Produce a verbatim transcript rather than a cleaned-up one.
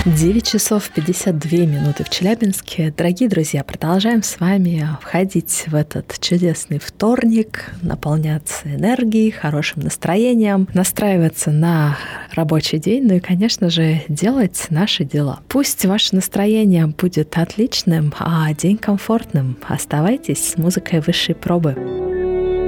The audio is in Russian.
девять часов пятьдесят две минуты в Челябинске. Дорогие друзья, продолжаем с вами входить в этот чудесный вторник, наполняться энергией, хорошим настроением, настраиваться на рабочий день, ну и, конечно же, делать наши дела. Пусть ваше настроение будет отличным, а день комфортным. Оставайтесь с музыкой высшей пробы.